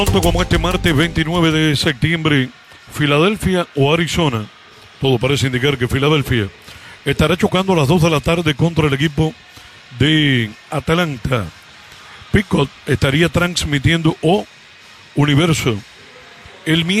Como este martes 29 de septiembre, Filadelfia o Arizona, todo parece indicar que Filadelfia estará chocando a las 2 de la tarde contra el equipo de Atlanta. Peacock estaría transmitiendo o Universo el miércoles.